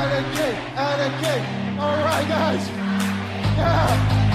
and a kick, and a kick. All right, guys. Yeah.